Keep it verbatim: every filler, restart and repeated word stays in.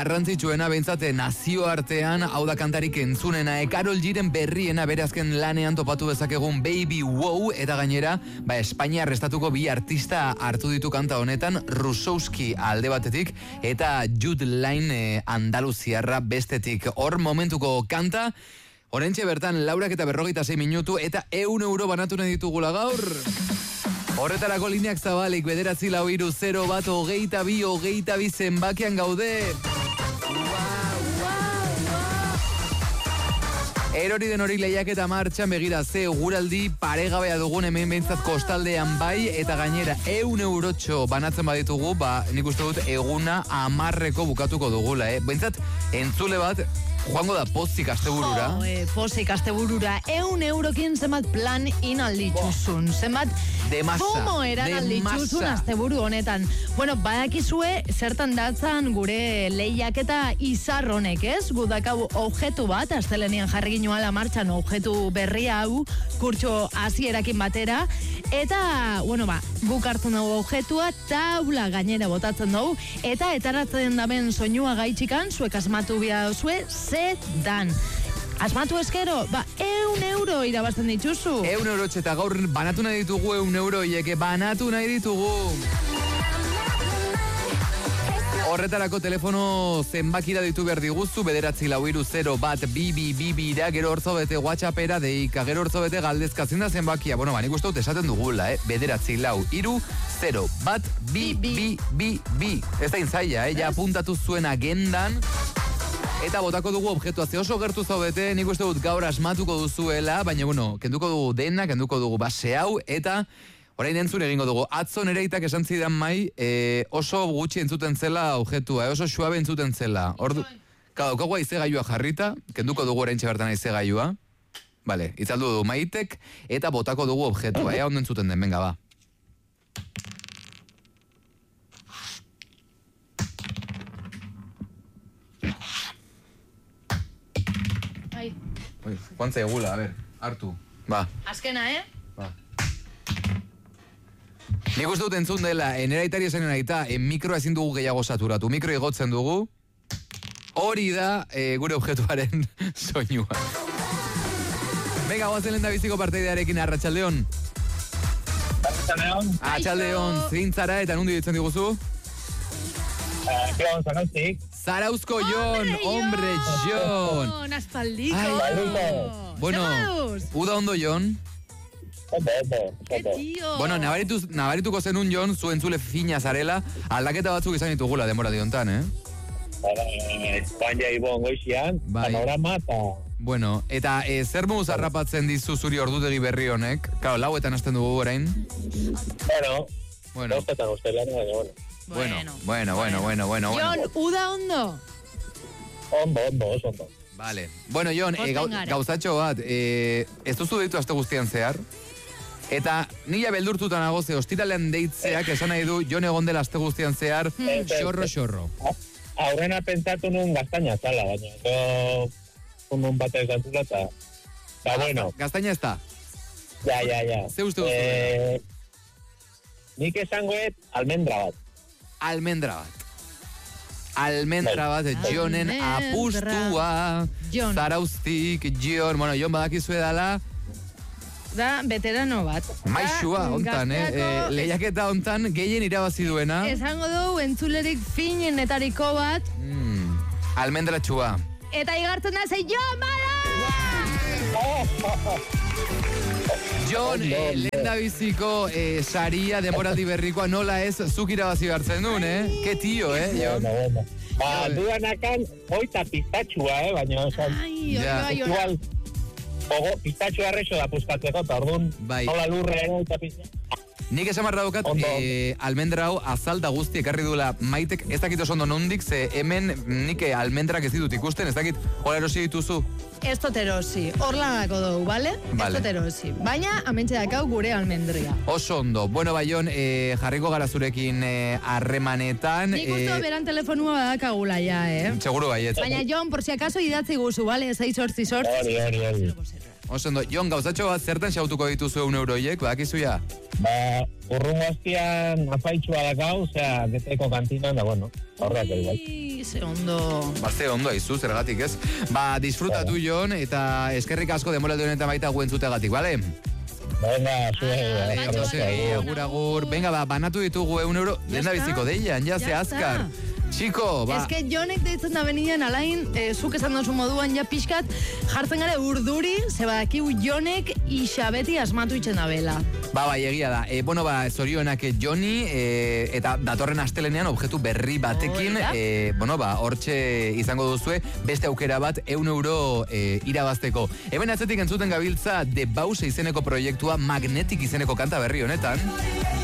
Arrantzitsuena bentsate nazioartean, hau da kantarik entzunena, e Karol Giren berriena bere azken lanean topatu dezakegun Baby Wow, eta gainera, ba, Espainia arrestatuko bi artista hartu ditu kanta honetan, Rusowski alde batetik, eta Jude Line e, Andaluziarra bestetik. Hor momentuko kanta, orentxe bertan laurak eta berrogeita sei minutu, eta eun euro banatu nahi ditugula gaur. Horretarako lineak zabalik, bederatzi lau iru zero bat hogeita bi hogeita bi zenbakian gaude. Erori den hori lehiak eta martxan begira ze guraldi paregabea dugun hemen behintzat kostaldean bai, eta gainera eun eurotxo banatzen baditugu, ba nik uste dut eguna amarreko bukatuko dugula, eh? Behintzat entzule bat joango da pozik asteburura. Jo, eh, pozik asteburura. Eun eurokin zenbat plan inalditxuzun. Zenbat fumo eran alditxuzun asteburu honetan. Bueno, badakizue zertan datzan gure lehiaketa izar honek, ez? Gudakau objektu bat, astelenian jarri ginoala martxan objektu berria hau, kurtso hasierakin batera, eta, bueno, ba, guk hartzen dugu objektua, taula gainera botatzen dugu, eta etaratzen daben soinua gaitxikan, zuek asmatu bia zue, ze dan. Asmatu eskero, ba, eun euro irabazten dituzu. Eun euro eta gaur banatu nahi ditugu eun euro, ieke banatu nahi ditugu. Horretarako telefono zenbakira ditu behar diguzu, bederatzi lau iru zero bat bibi bibira, gero hortzo bete WhatsAppera deika, gero hortzo bete galdezkatzen da zenbakia. Bueno, ba, nik uste dut esaten dugula, eh? Bederatzi lau iru zero bat bi bi bi bi. Ez da inzaila, eh? Ja apuntatu zuen agendan. Eta botako dugu objektua, ze oso gertu zaudete, nik uste dut gaur asmatuko duzuela, baina, bueno, kenduko dugu dena, kenduko dugu base hau, eta orain entzun egingo dugu. Atzo nereitak esan zidan mai, e, oso gutxi entzuten zela objektua, e, oso suabe entzuten zela. Ordu, daukagu aizegailua jarrita, kenduko dugu orain txebertan aizegailua. Vale, itzaldu du Maitek, eta botako dugu objektua, ea ondo entzuten den, venga, ba. Oi, Juan Zegula, a ver, hartu. Ba. Azkena, eh? Ba. Nik uste dut entzun dela, enera itari esanen aita, en mikroa ezin dugu gehiago saturatu. Mikro igotzen dugu. Hori da e, gure objektuaren soinua. Venga, guazen lehen da biziko parteidearekin, Arratsaldeon. Arratsaldeon. Arratsaldeon, zintzara eta nundi ditzen diguzu? Jon, Zarauztik. Zarauzko Jon, hombre, Jon. Aspaldiko. Bueno, uda ondo, Jon. Ondo, ondo. Ke tío. Bueno, nabaritu, nabarituko zenun, Jon, zu entzule fina zarela, aldaketa batzuk izan ditugula demora diontan, eh? España ibon goizian, panorama eta... Bueno, eta e, zer mouz harrapatzen dizu zuri ordutegi berri honek? Claro, lauetan hasten dugu orain. Bueno, bueno. Dostetan uste lan, baina, bueno. Bueno, bueno, bueno, bueno, bueno. Jon, uda ondo? Ondo, ondo, oso ondo. Vale. Bueno, Jon, e, gau, gauzatxo bat, e, ez duzu deitu aste guztian zehar, eta nila beldurtutan nago ze ostiralean deitzeak esan nahi du Jon egon dela aste guztian zehar, xorro, xorro. Aurrena pentsatu nun gaztaina zala, baina, no, nun batez gantzula, eta, eta, bueno. Gaztaina ez da? Ja, ja, ja. Ze uste duzu? Eh, nik esangoet almendra bat. Almendra bat. Almendra bat, Jonen apustua. Jon. Zarauztik, Jon. Bueno, Jon badakizue dala. Da, veterano bat. Maixua, ontan, eh? eh lehiaketa ontan, gehien irabazi duena. Esango du, entzulerik finenetariko bat. Mm, almendra txua. Eta igartzen da, ze Jon, bada! Jon, eh, lehen da biziko eh, saria demoraldi berrikoa nola ez zuk irabazi hartzen duen, eh? Ke tio, eh, Jon? Bueno, bueno. Ba, duanakan, oita pistatxua, eh, baina, osan, Ai, oi, oi, oi. Ogo, pistatxua arrexo da puskatzeko, eta orduan, bai. Hola lurre, eh, oita pistatxua. Nik esan marra daukat, eh, almendra hau azalda guzti ekarri duela Maitek, ez dakit oso ondo nondik, ze hemen nik almendrak ez ditut ikusten, ez dakit hola erosi dituzu. Ez dut erosi, horlanako dugu, bale? Vale. Ez dut erosi, baina amentxe dakau gure almendria. Oso ondo, bueno Baion, eh, jarriko gara zurekin harremanetan. Eh, Nik uste eh, beran telefonua badakagula ja, eh? Seguro baiet. Baina Jon, por si acaso idatzi guzu, bale? Zai sortzi sortzi. Hori, hori, hori. Oso ondo, Jon, gauzatxo bat, zertan xautuko dituzu eun euroiek, badakizuia? Ba, urrungo aztian afaitxua dakau, osea, geteko kantinan, da, bueno, horrak igual. Ai, ze ondo. Ba, ze ondo, aizu, zergatik ez? Ba, disfrutatu, Jon, eta eskerrik asko demoraldu honetan baita guentzutegatik, bale? Venga, zue, Ah, Aio, segi, agur, agur. Venga, ba, banatu ditugu eun euro, lehen da biziko deian, ja, ze azkar. Txiko, ba... Ez que Jonek deitzen da benian, alain, e, zuk esan dozu moduan ja pixkat, jartzen gara urduri, ze badakiu Jonek isabeti asmatu itxen da bela. Ba, bai, egia da. E, bueno, ba, zorioenak Joni, e, eta datorren astelenean objektu berri batekin, e, bueno, ba, hortxe izango duzue, beste aukera bat, eun euro e, irabazteko. Eben atzetik entzuten gabiltza, The Bause izeneko proiektua, Magnetic izeneko kanta berri honetan.